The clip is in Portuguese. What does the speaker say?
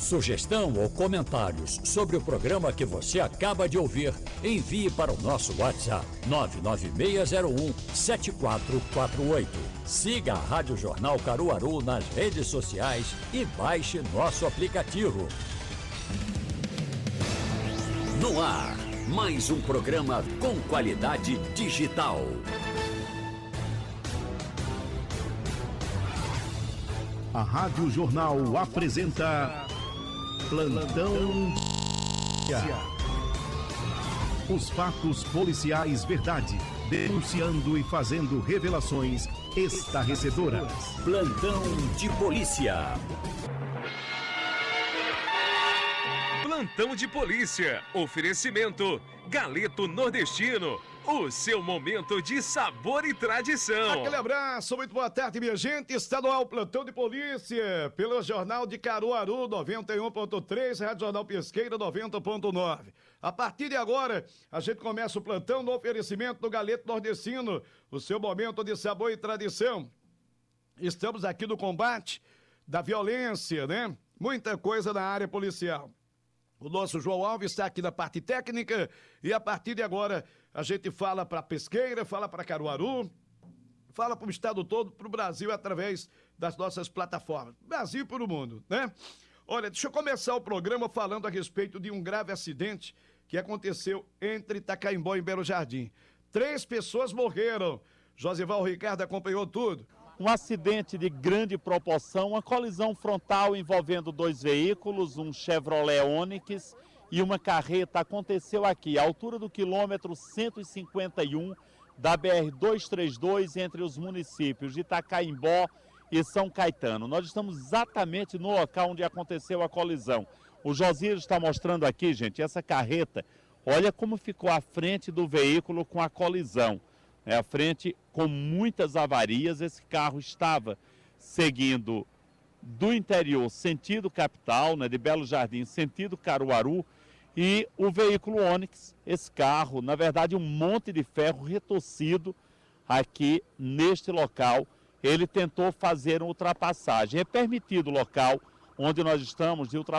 Sugestão ou comentários sobre o programa que você acaba de ouvir, envie para o nosso WhatsApp 99601-7448. Siga a Rádio Jornal Caruaru nas redes sociais e baixe nosso aplicativo. No ar, mais um programa com qualidade digital. A Rádio Jornal apresenta Plantão. Os fatos policiais verdade, denunciando e fazendo revelações estarrecedoras. Plantão de polícia. Plantão de polícia. Oferecimento Galeto Nordestino. O seu momento de sabor e tradição. Aquele abraço, muito boa tarde, minha gente. Está no ar o Plantão de Polícia, pelo Jornal de Caruaru 91.3, Rádio Jornal Pesqueira 90.9. A partir de agora, a gente começa o plantão no oferecimento do Galeto Nordestino, o seu momento de sabor e tradição. Estamos aqui no combate da violência, né? Muita coisa na área policial. O nosso João Alves está aqui na parte técnica e a partir de agora a gente fala para Pesqueira, fala para Caruaru, fala para o estado todo, para o Brasil através das nossas plataformas. Brasil e para o mundo, né? Olha, deixa eu começar o programa falando a respeito de um grave acidente que aconteceu entre Itacaimbó e Belo Jardim. 3 pessoas morreram. Josival Ricardo acompanhou tudo. Um acidente de grande proporção, uma colisão frontal envolvendo 2 veículos, um Chevrolet Onix e uma carreta, aconteceu aqui, à altura do quilômetro 151 da BR-232, entre os municípios de Itacaimbó e São Caetano. Nós estamos exatamente no local onde aconteceu a colisão. O Josias está mostrando aqui, gente, essa carreta, olha como ficou à frente do veículo com a colisão. À frente com muitas avarias. Esse carro estava seguindo do interior sentido capital, né, de Belo Jardim sentido Caruaru, e o veículo Onix, esse carro, na verdade um monte de ferro retorcido aqui neste local, ele tentou fazer uma ultrapassagem. É permitido o local onde nós estamos de ultrapassagem